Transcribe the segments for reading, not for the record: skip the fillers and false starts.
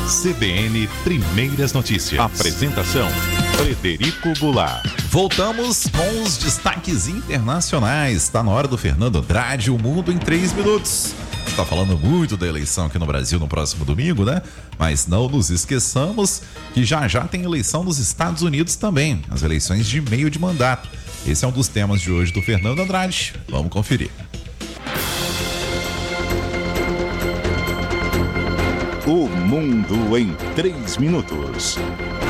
CBN Primeiras Notícias. Apresentação: Frederico Goulart. Voltamos com os destaques internacionais. Está na hora do Fernando Andrade, o mundo em 3 minutos. Está falando muito da eleição aqui no Brasil no próximo domingo, né? Mas não nos esqueçamos que já tem eleição nos Estados Unidos também, as eleições de meio de mandato. Esse é um dos temas de hoje do Fernando Andrade. Vamos conferir. O mundo em 3 minutos.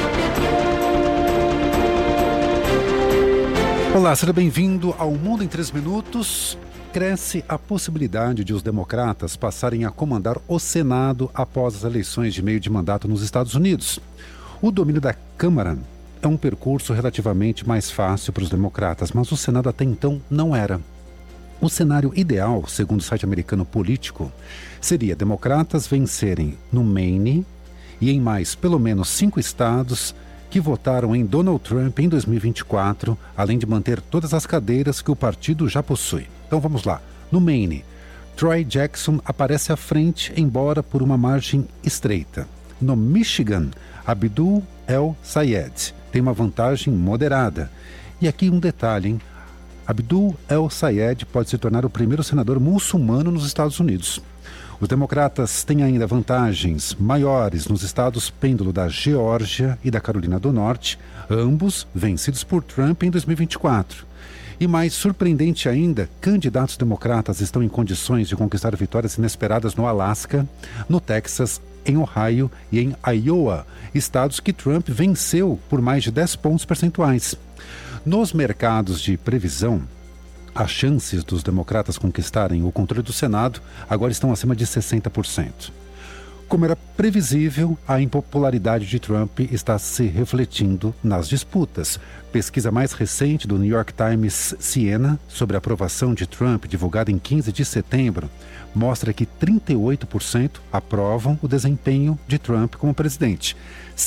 Olá, seja bem-vindo ao Mundo em 3 minutos. Cresce a possibilidade de os democratas passarem a comandar o Senado após as eleições de meio de mandato nos Estados Unidos. O domínio da Câmara é um percurso relativamente mais fácil para os democratas, mas o Senado até então não era. O cenário ideal, segundo o site americano Político, seria democratas vencerem no Maine e em mais pelo menos 5 estados que votaram em Donald Trump em 2024, além de manter todas as cadeiras que o partido já possui. Então vamos lá. No Maine, Troy Jackson aparece à frente, embora por uma margem estreita. No Michigan, Abdul El-Sayed tem uma vantagem moderada. E aqui um detalhe, hein? Abdul El-Sayed pode se tornar o primeiro senador muçulmano nos Estados Unidos. Os democratas têm ainda vantagens maiores nos estados pêndulo da Geórgia e da Carolina do Norte, ambos vencidos por Trump em 2024. E mais surpreendente ainda, candidatos democratas estão em condições de conquistar vitórias inesperadas no Alasca, no Texas, em Ohio e em Iowa, estados que Trump venceu por mais de 10 pontos percentuais. Nos mercados de previsão, as chances dos democratas conquistarem o controle do Senado agora estão acima de 60%. Como era previsível, a impopularidade de Trump está se refletindo nas disputas. Pesquisa mais recente do New York Times Siena sobre a aprovação de Trump, divulgada em 15 de setembro, mostra que 38% aprovam o desempenho de Trump como presidente.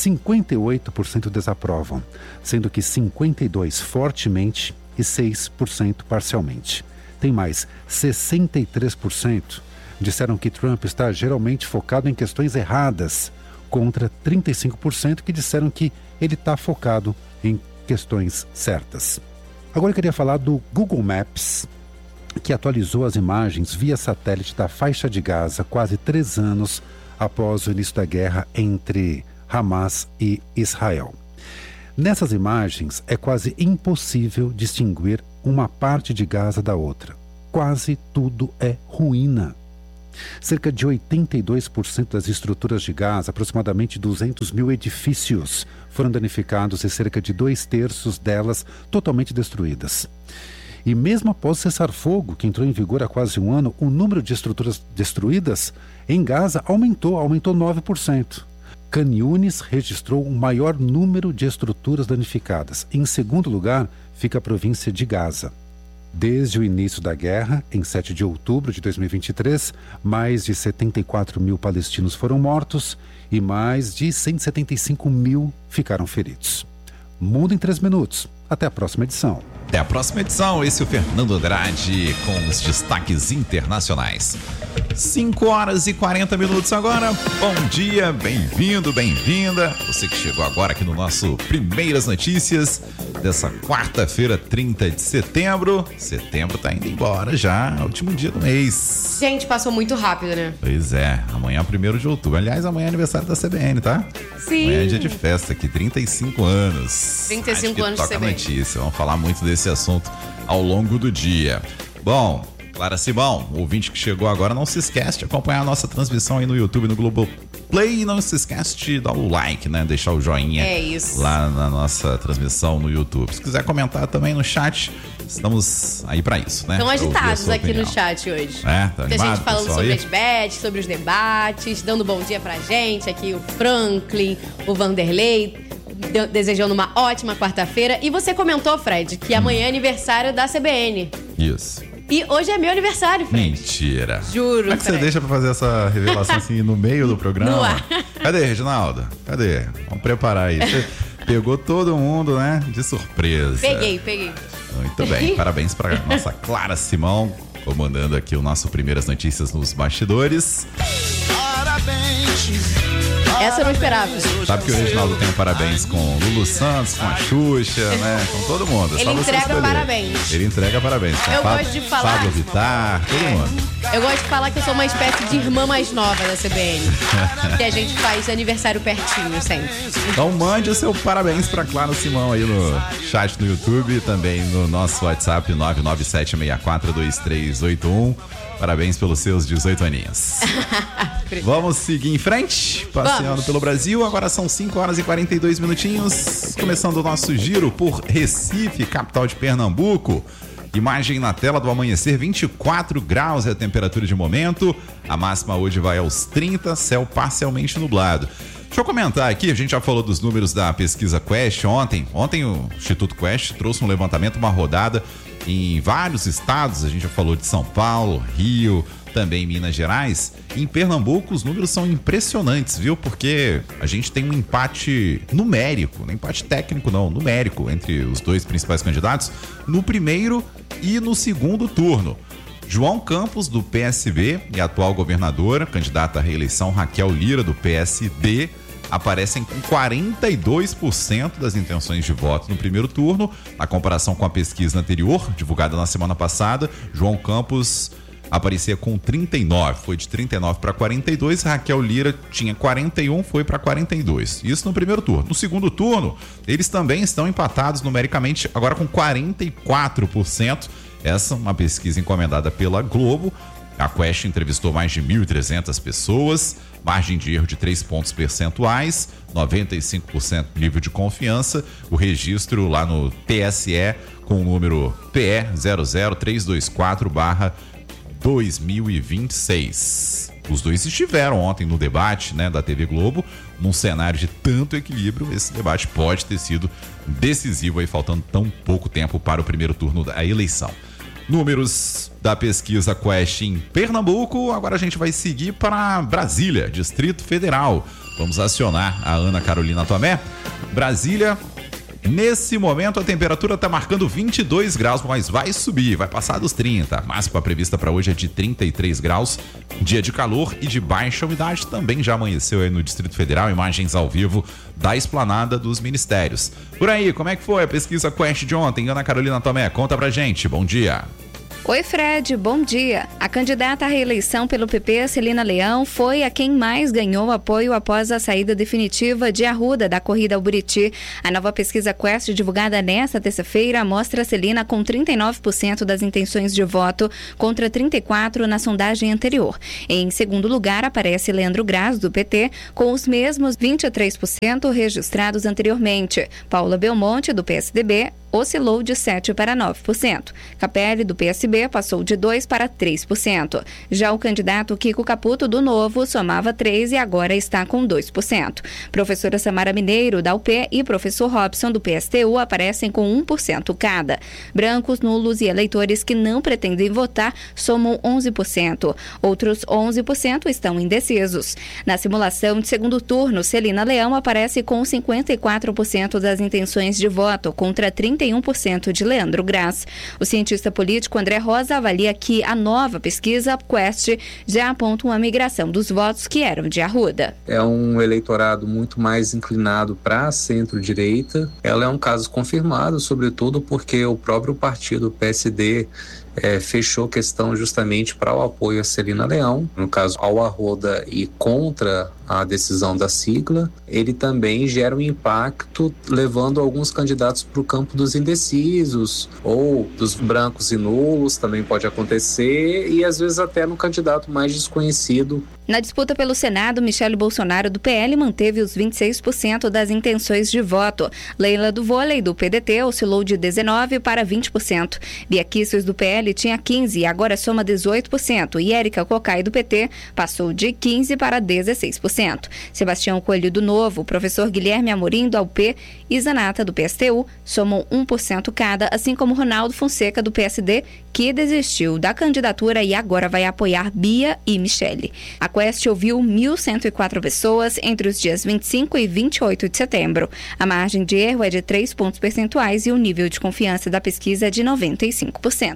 58% desaprovam, sendo que 52% fortemente e 6% parcialmente. Tem mais, 63% disseram que Trump está geralmente focado em questões erradas, contra 35% que disseram que ele está focado em questões certas. Agora eu queria falar do Google Maps, que atualizou as imagens via satélite da faixa de Gaza quase 3 anos após o início da guerra entre Hamas e Israel. Nessas imagens é quase impossível distinguir uma parte de Gaza da outra. Quase tudo é ruína. Cerca de 82% das estruturas de Gaza, aproximadamente 200 mil edifícios, foram danificados e cerca de 2/3 delas totalmente destruídas. E mesmo após o cessar-fogo, que entrou em vigor há quase um ano, o número de estruturas destruídas em Gaza aumentou 9%. Khan Yunis registrou o maior número de estruturas danificadas. Em segundo lugar, fica a província de Gaza. Desde o início da guerra, em 7 de outubro de 2023, mais de 74 mil palestinos foram mortos e mais de 175 mil ficaram feridos. Mundo em 3 minutos. Até a próxima edição. Até a próxima edição. Esse é o Fernando Andrade com os destaques internacionais. 5h40 agora. Bom dia, bem-vindo, bem-vinda. Você que chegou agora aqui no nosso Primeiras Notícias dessa quarta-feira, 30 de setembro. Setembro tá indo embora já, último dia do mês. Gente, passou muito rápido, né? Pois é, amanhã é 1º de outubro. Aliás, amanhã é aniversário da CBN, tá? Sim. Amanhã é dia de festa aqui, 35 anos. 35 anos de toca CBN. Notícia. Vamos falar muito desse assunto ao longo do dia. Bom, Clara Simão, o ouvinte que chegou agora, não se esquece de acompanhar a nossa transmissão aí no YouTube, no Globoplay. Não se esquece de dar o like, né? Deixar o joinha lá na nossa transmissão no YouTube. Se quiser comentar também no chat, estamos aí pra isso, né? Estão agitados aqui no chat hoje. Tá Muita gente falando sobre aí? as bets, sobre os debates, dando bom dia pra gente. Aqui o Franklin, o Vanderlei, desejando uma ótima quarta-feira. E você comentou, Fred, que amanhã é aniversário da CBN. Isso. E hoje é meu aniversário, Fred. Mentira. Juro, Como é que Fred. você deixa pra fazer essa revelação assim no meio do programa? No ar. Cadê, Reginaldo? Cadê? Vamos preparar aí. Você pegou todo mundo, né? De surpresa. Peguei. Muito bem. Parabéns pra nossa Clara Simão, comandando aqui o nosso Primeiras Notícias nos bastidores. Parabéns Essa eu não esperava. Sabe que o Reginaldo tem um parabéns com o Lulu Santos, com a Xuxa, né? Com todo mundo. Ele entrega parabéns. Ele entrega parabéns. Eu gosto de falar. Pablo Vittar, todo mundo. Eu gosto de falar que eu sou uma espécie de irmã mais nova da CBN. Que a gente faz aniversário pertinho sempre. Então mande o seu parabéns pra Clara Simão aí no chat do YouTube e também no nosso WhatsApp 997642381. Parabéns pelos seus 18 aninhos. Vamos seguir em frente, passeando pelo Brasil. Agora são 5 horas e 42 minutinhos. Começando o nosso giro por Recife, capital de Pernambuco. Imagem na tela do amanhecer, 24 graus é a temperatura de momento. A máxima hoje vai aos 30, céu parcialmente nublado. Deixa eu comentar aqui, a gente já falou dos números da pesquisa Quest ontem. Ontem o Instituto Quest trouxe um levantamento, uma rodada em vários estados. A gente já falou de São Paulo, Rio, também Minas Gerais. Em Pernambuco os números são impressionantes, viu? Porque a gente tem um empate numérico, não empate técnico não, numérico, entre os dois principais candidatos no primeiro e no segundo turno. João Campos, do PSB, e a atual governadora, candidata à reeleição Raquel Lira, do PSD, aparecem com 42% das intenções de voto no primeiro turno. Na comparação com a pesquisa anterior, divulgada na semana passada, João Campos aparecia com 39, foi de 39 para 42, Raquel Lira tinha 41, foi para 42. Isso no primeiro turno. No segundo turno, eles também estão empatados numericamente, agora com 44%. Essa é uma pesquisa encomendada pela Globo. A Quest entrevistou mais de 1.300 pessoas, margem de erro de 3 pontos percentuais, 95% nível de confiança. O registro lá no TSE com o número PE 00324/2026. Os dois estiveram ontem no debate, né, da TV Globo, num cenário de tanto equilíbrio. Esse debate pode ter sido decisivo aí, faltando tão pouco tempo para o primeiro turno da eleição. Números da pesquisa Quest em Pernambuco. Agora a gente vai seguir para Brasília, Distrito Federal. Vamos acionar a Ana Carolina Tomé. Brasília, nesse momento a temperatura está marcando 22 graus, mas vai subir, vai passar dos 30. A máxima prevista para hoje é de 33 graus. Dia de calor e de baixa umidade. Também já amanheceu aí no Distrito Federal, imagens ao vivo da esplanada dos ministérios. Por aí, como é que foi a pesquisa Quest de ontem? Ana Carolina Tomé, conta pra gente. Bom dia. Oi, Fred, bom dia. A candidata à reeleição pelo PP, Celina Leão, foi a quem mais ganhou apoio após a saída definitiva de Arruda da corrida ao Buriti. A nova pesquisa Quest, divulgada nesta terça-feira, mostra a Celina com 39% das intenções de voto contra 34% na sondagem anterior. Em segundo lugar, aparece Leandro Graz, do PT, com os mesmos 23% registrados anteriormente. Paula Belmonte, do PSDB, oscilou de 7% para 9%. Capelli, do PSB, passou de 2% para 3%. Já o candidato Kiko Caputo, do Novo, somava 3% e agora está com 2%. Professora Samara Mineiro, da UP, e professor Robson, do PSTU, aparecem com 1% cada. Brancos, nulos e eleitores que não pretendem votar somam 11%. Outros 11% estão indecisos. Na simulação de segundo turno, Celina Leão aparece com 54% das intenções de voto, contra 31% de Leandro Graz. O cientista político André Rosa avalia que a nova pesquisa Quest já aponta uma migração dos votos que eram de Arruda. É um eleitorado muito mais inclinado para a centro-direita. Ela é um caso confirmado, sobretudo porque o próprio partido PSD fechou questão justamente para o apoio a Celina Leão, no caso ao Arruda, e contra a decisão da sigla. Ele também gera um impacto levando alguns candidatos para o campo dos indecisos ou dos brancos e nulos, também pode acontecer, e às vezes até no candidato mais desconhecido. Na disputa pelo Senado, Michele Bolsonaro, do PL, manteve os 26% das intenções de voto. Leila do Vôlei, do PDT, oscilou de 19% para 20%. Bia Kicis, do PL, tinha 15% e agora soma 18%. E Érica Cocai, do PT, passou de 15% para 16%. Sebastião Coelho, do Novo, professor Guilherme Amorim, do UP, e Zanata, do PSTU, somam 1% cada, assim como Ronaldo Fonseca, do PSD, que desistiu da candidatura e agora vai apoiar Bia e Michele. A Quest ouviu 1.104 pessoas entre os dias 25 e 28 de setembro. A margem de erro é de 3 pontos percentuais e o nível de confiança da pesquisa é de 95%.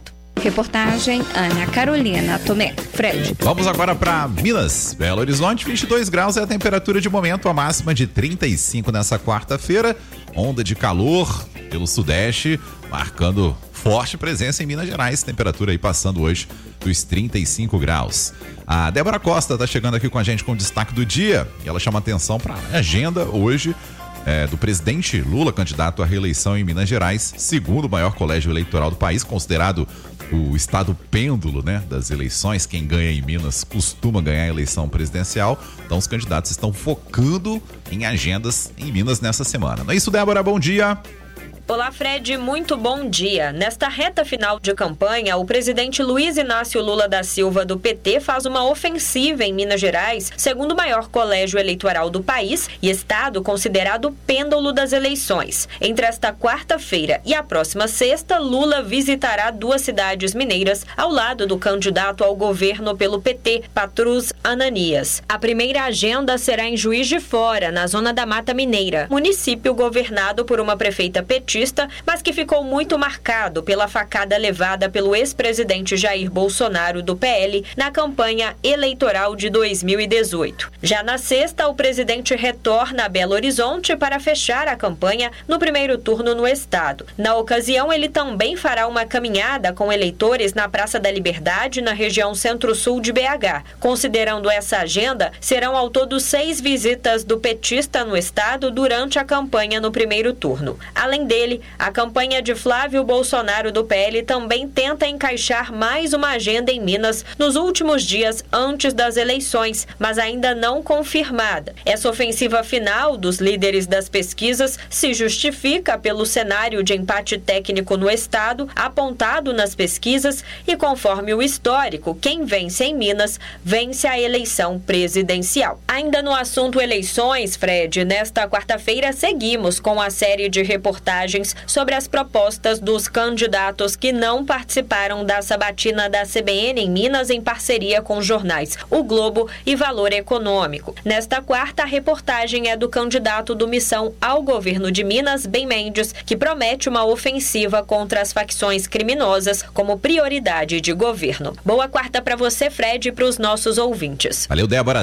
Reportagem Ana Carolina Tomé. Fred. Vamos agora para Minas. Belo Horizonte, 22 graus é a temperatura de momento, a máxima de 35 nessa quarta-feira. Onda de calor pelo sudeste, marcando forte presença em Minas Gerais. Temperatura aí passando hoje dos 35 graus. A Débora Costa está chegando aqui com a gente com o destaque do dia. E ela chama atenção para a agenda hoje do presidente Lula, candidato à reeleição em Minas Gerais, segundo maior colégio eleitoral do país, considerado o estado pêndulo, né, das eleições. Quem ganha em Minas costuma ganhar a eleição presidencial. Então os candidatos estão focando em agendas em Minas nessa semana. Não é isso, Débora? Bom dia. Olá, Fred, muito bom dia. Nesta reta final de campanha, o presidente Luiz Inácio Lula da Silva, do PT, faz uma ofensiva em Minas Gerais, segundo o maior colégio eleitoral do país e estado considerado pêndulo das eleições. Entre esta quarta-feira e a próxima sexta, Lula visitará 2 cidades mineiras ao lado do candidato ao governo pelo PT, Patrus Ananias. A primeira agenda será em Juiz de Fora, na zona da Mata Mineira, município governado por uma prefeita petista, mas que ficou muito marcado pela facada levada pelo ex-presidente Jair Bolsonaro do PL na campanha eleitoral de 2018. Já na sexta, o presidente retorna a Belo Horizonte para fechar a campanha no primeiro turno no estado. Na ocasião, ele também fará uma caminhada com eleitores na Praça da Liberdade, na região centro-sul de BH. Considerando essa agenda, serão ao todo 6 visitas do petista no estado durante a campanha no primeiro turno. Além dele, a campanha de Flávio Bolsonaro do PL também tenta encaixar mais uma agenda em Minas nos últimos dias antes das eleições, mas ainda não confirmada. Essa ofensiva final dos líderes das pesquisas se justifica pelo cenário de empate técnico no estado, apontado nas pesquisas, e conforme o histórico, quem vence em Minas vence a eleição presidencial. Ainda no assunto eleições, Fred, nesta quarta-feira seguimos com a série de reportagens sobre as propostas dos candidatos que não participaram da sabatina da CBN em Minas em parceria com os jornais O Globo e Valor Econômico. Nesta quarta, a reportagem é do candidato do Missão ao governo de Minas, Ben Mendes, que promete uma ofensiva contra as facções criminosas como prioridade de governo. Boa quarta para você, Fred, e para os nossos ouvintes. Valeu, Débora.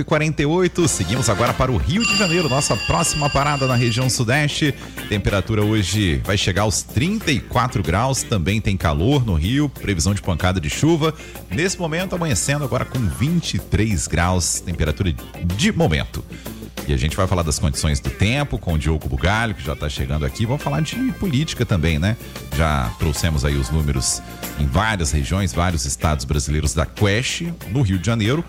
5h48. Seguimos agora para o Rio de Janeiro, nossa próxima parada na região sudeste. Temperatura hoje vai chegar aos 34 graus, também tem calor no Rio, previsão de pancada de chuva. Nesse momento, amanhecendo agora com 23 graus, temperatura de momento. E a gente vai falar das condições do tempo com o Diogo Bugalho, que já está chegando aqui. Vamos falar de política também, né? Já trouxemos aí os números em várias regiões, vários estados brasileiros da Quest, no Rio de Janeiro.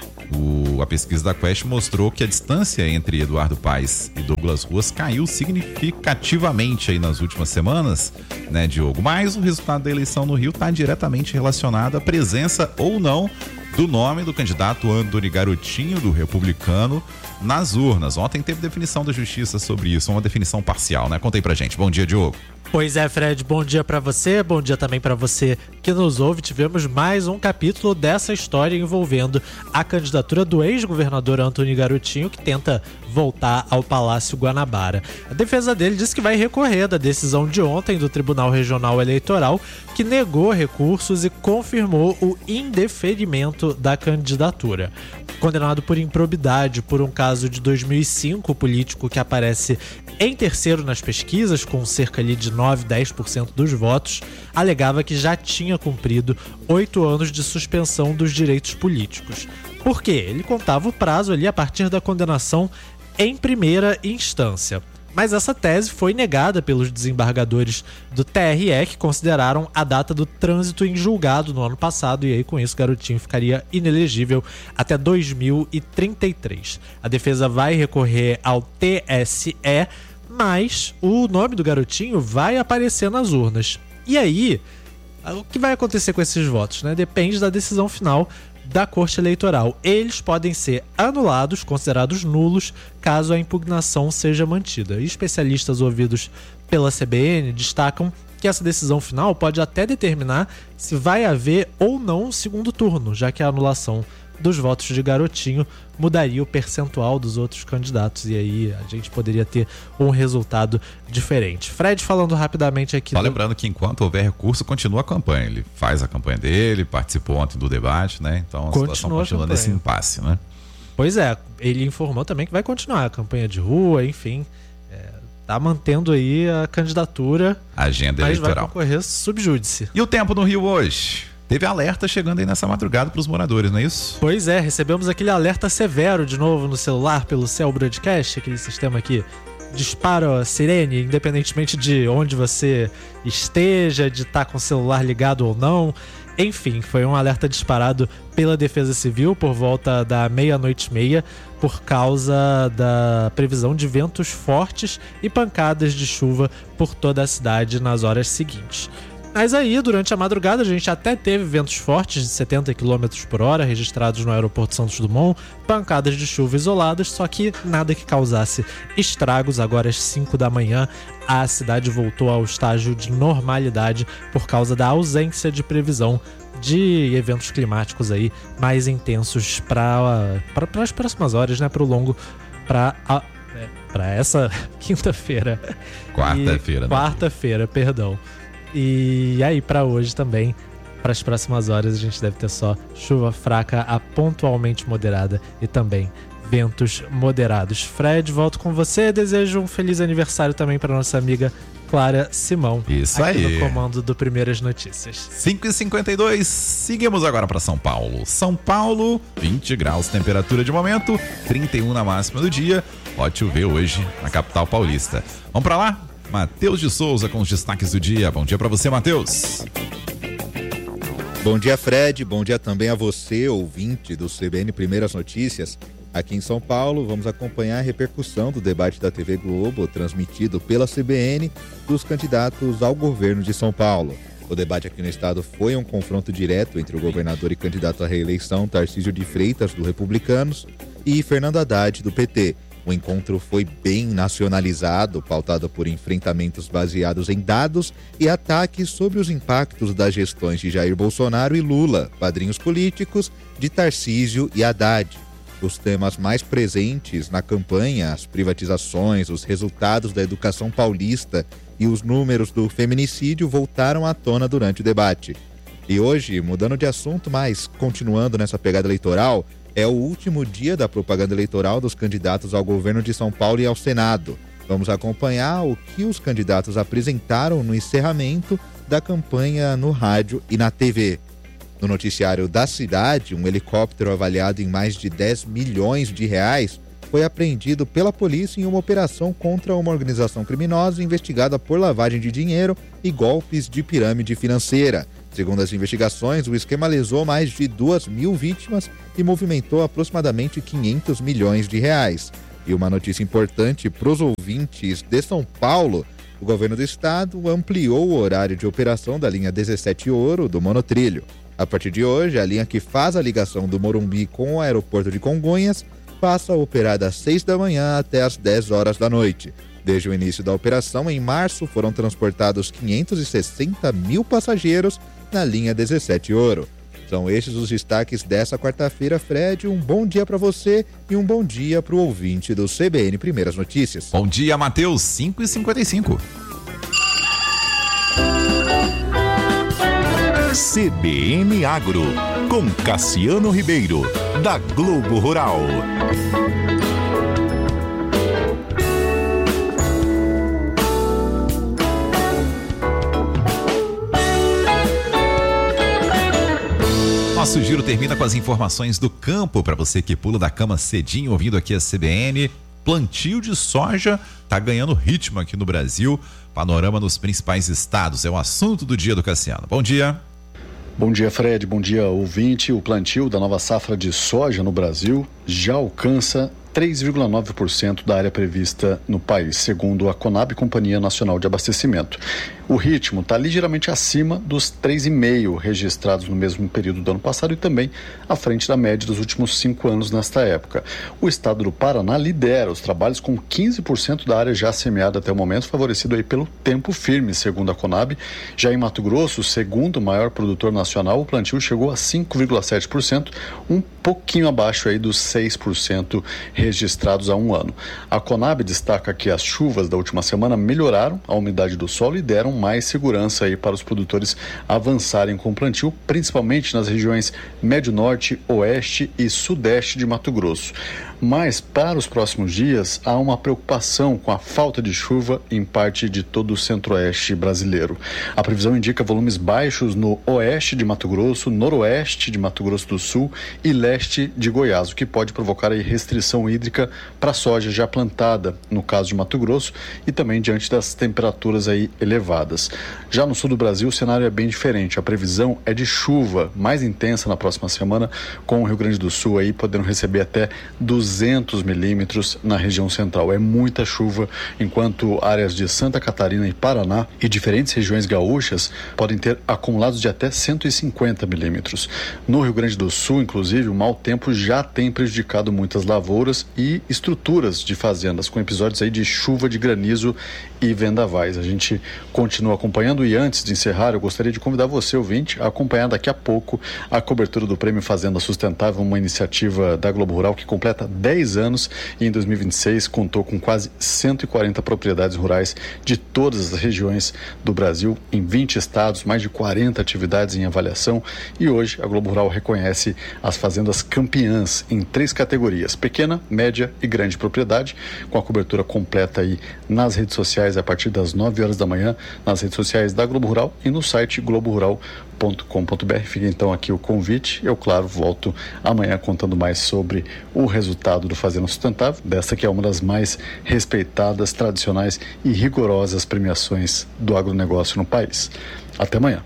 A pesquisa da Quest mostrou que a distância entre Eduardo Paes e Douglas Ruas caiu significativamente aí nas últimas semanas, né, Diogo? Mas o resultado da eleição no Rio está diretamente relacionado à presença ou não do nome do candidato Antony Garotinho, do Republicano, nas urnas. Ontem teve definição da Justiça sobre isso, uma definição parcial, né? Conta aí pra gente. Bom dia, Diogo. Pois é, Fred, bom dia pra você, bom dia também pra você que nos ouve. Tivemos mais um capítulo dessa história envolvendo a candidatura do ex-governador Antony Garotinho, que tenta voltar ao Palácio Guanabara. A defesa dele disse que vai recorrer da decisão de ontem do Tribunal Regional Eleitoral, que negou recursos e confirmou o indeferimento da candidatura. Condenado por improbidade por um caso de 2005, o político que aparece em terceiro nas pesquisas, com cerca ali de 9-10% dos votos, alegava que já tinha cumprido 8 anos de suspensão dos direitos políticos. Por quê? Ele contava o prazo ali a partir da condenação em primeira instância. Mas essa tese foi negada pelos desembargadores do TRE, que consideraram a data do trânsito em julgado no ano passado, e aí com isso Garotinho ficaria inelegível até 2033. A defesa vai recorrer ao TSE, mas o nome do Garotinho vai aparecer nas urnas. E aí, o que vai acontecer com esses votos, né? Depende da decisão final da Corte Eleitoral. Eles podem ser anulados, considerados nulos, caso a impugnação seja mantida. E especialistas ouvidos pela CBN destacam que essa decisão final pode até determinar se vai haver ou não um segundo turno, já que a anulação dos votos de Garotinho mudaria o percentual dos outros candidatos, e aí a gente poderia ter um resultado diferente. Fred, falando rapidamente aqui... Só lembrando que enquanto houver recurso, continua a campanha. Ele faz a campanha dele, participou ontem do debate, né? Então a situação continua nesse impasse, né? Pois é, ele informou também que vai continuar a campanha de rua, enfim, tá mantendo aí a candidatura, agenda eleitoral, mas vai concorrer subjúdice. E o tempo no Rio hoje? Teve alerta chegando aí nessa madrugada para os moradores, não é isso? Pois é, recebemos aquele alerta severo de novo no celular pelo Cell Broadcast, aquele sistema que dispara a sirene, independentemente de onde você esteja, de estar com o celular ligado ou não. Enfim, foi um alerta disparado pela Defesa Civil por volta da 00:30, por causa da previsão de ventos fortes e pancadas de chuva por toda a cidade nas horas seguintes. Mas aí, durante a madrugada, a gente até teve ventos fortes de 70 km por hora registrados no aeroporto Santos Dumont, pancadas de chuva isoladas, só que nada que causasse estragos. Agora às 5 da manhã, a cidade voltou ao estágio de normalidade por causa da ausência de previsão de eventos climáticos aí mais intensos para as próximas horas, né? Para o longo, para essa quinta-feira. Quarta-feira, perdão. E aí, para hoje também, para as próximas horas, a gente deve ter só chuva fraca a pontualmente moderada e também ventos moderados. Fred, volto com você. Desejo um feliz aniversário também para nossa amiga Clara Simão. Isso aqui aí. No comando do Primeiras Notícias. 5h52, seguimos agora para São Paulo. São Paulo, 20 graus, temperatura de momento, 31 na máxima do dia. Pode chover hoje na capital paulista. Vamos para lá? Matheus de Souza com os destaques do dia. Bom dia para você, Matheus. Bom dia, Fred. Bom dia também a você, ouvinte do CBN Primeiras Notícias. Aqui em São Paulo, vamos acompanhar a repercussão do debate da TV Globo, transmitido pela CBN, dos candidatos ao governo de São Paulo. O debate aqui no estado foi um confronto direto entre o governador e candidato à reeleição, Tarcísio de Freitas, do Republicanos, e Fernando Haddad, do PT. O encontro foi bem nacionalizado, pautado por enfrentamentos baseados em dados e ataques sobre os impactos das gestões de Jair Bolsonaro e Lula, padrinhos políticos de Tarcísio e Haddad. Os temas mais presentes na campanha, as privatizações, os resultados da educação paulista e os números do feminicídio voltaram à tona durante o debate. E hoje, mudando de assunto, mas continuando nessa pegada eleitoral, é o último dia da propaganda eleitoral dos candidatos ao governo de São Paulo e ao Senado. Vamos acompanhar o que os candidatos apresentaram no encerramento da campanha no rádio e na TV. No noticiário da cidade, um helicóptero avaliado em mais de 10 milhões de reais foi apreendido pela polícia em uma operação contra uma organização criminosa investigada por lavagem de dinheiro e golpes de pirâmide financeira. Segundo as investigações, o esquema lesou mais de 2.000 vítimas e movimentou aproximadamente 500 milhões de reais. E uma notícia importante para os ouvintes de São Paulo: o governo do estado ampliou o horário de operação da linha 17 Ouro do monotrilho. A partir de hoje, a linha que faz a ligação do Morumbi com o aeroporto de Congonhas passa a operar das 6 da manhã até as 10 horas da noite. Desde o início da operação, em março, foram transportados 560 mil passageiros na linha 17 Ouro. São estes os destaques dessa quarta-feira, Fred. Um bom dia para você e um bom dia para o ouvinte do CBN Primeiras Notícias. Bom dia, Matheus. 5h55. CBN Agro, com Cassiano Ribeiro, da Globo Rural. Nosso giro termina com as informações do campo para você que pula da cama cedinho ouvindo aqui a CBN. Plantio de soja tá ganhando ritmo aqui no Brasil. Panorama nos principais estados é o assunto do dia do Cassiano. Bom dia. Bom dia, Fred. Bom dia, ouvinte. O plantio da nova safra de soja no Brasil já alcança 3,9% da área prevista no país, segundo a Conab, Companhia Nacional de Abastecimento. O ritmo está ligeiramente acima dos 3,5% registrados no mesmo período do ano passado e também à frente da média dos últimos 5 anos nesta época. O estado do Paraná lidera os trabalhos com 15% da área já semeada até o momento, favorecido aí pelo tempo firme, segundo a Conab. Já em Mato Grosso, o segundo maior produtor nacional, o plantio chegou a 5,7%, um pouquinho abaixo aí dos 6% registrados há um ano. A Conab destaca que as chuvas da última semana melhoraram a umidade do solo e deram mais segurança aí para os produtores avançarem com o plantio, principalmente nas regiões Médio Norte, Oeste e Sudeste de Mato Grosso. Mas para os próximos dias há uma preocupação com a falta de chuva em parte de todo o centro-oeste brasileiro. A previsão indica volumes baixos no oeste de Mato Grosso, noroeste de Mato Grosso do Sul e leste de Goiás, o que pode provocar aí restrição hídrica para a soja já plantada, no caso de Mato Grosso, e também diante das temperaturas aí elevadas. Já no sul do Brasil o cenário é bem diferente. A previsão é de chuva mais intensa na próxima semana, com o Rio Grande do Sul aí podendo receber até 200 milímetros na região central. É muita chuva, enquanto áreas de Santa Catarina e Paraná e diferentes regiões gaúchas podem ter acumulados de até 150 milímetros. No Rio Grande do Sul, inclusive, o mau tempo já tem prejudicado muitas lavouras e estruturas de fazendas, com episódios aí de chuva, de granizo e vendavais. A gente continua acompanhando e antes de encerrar, eu gostaria de convidar você, ouvinte, a acompanhar daqui a pouco a cobertura do Prêmio Fazenda Sustentável, uma iniciativa da Globo Rural que completa 10 anos e em 2026 contou com quase 140 propriedades rurais de todas as regiões do Brasil, em 20 estados, mais de 40 atividades em avaliação, e hoje a Globo Rural reconhece as fazendas campeãs em 3 categorias: pequena, média e grande propriedade, com a cobertura completa aí nas redes sociais a partir das 9 horas da manhã, nas redes sociais da Globo Rural e no site globorural.com.br. Fica então aqui o convite. Eu, claro, volto amanhã contando mais sobre o resultado do Fazenda Sustentável, dessa que é uma das mais respeitadas, tradicionais e rigorosas premiações do agronegócio no país. Até amanhã.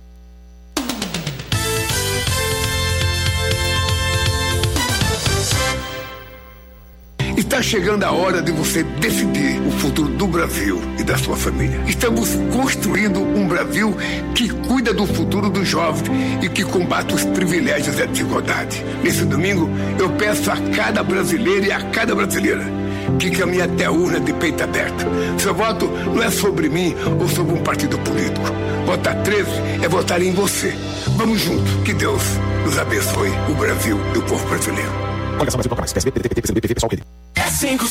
Está chegando a hora de você decidir o futuro do Brasil e da sua família. Estamos construindo um Brasil que cuida do futuro dos jovens e que combate os privilégios e a desigualdade. Nesse domingo, eu peço a cada brasileiro e a cada brasileira que caminhe até a urna de peito aberto. Seu voto não é sobre mim ou sobre um partido político. Votar 13 é votar em você. Vamos juntos. Que Deus nos abençoe, o Brasil e o povo brasileiro. Coligação Brasil Proclamais, PSB, PDT, PCdoB, PV, PSOL,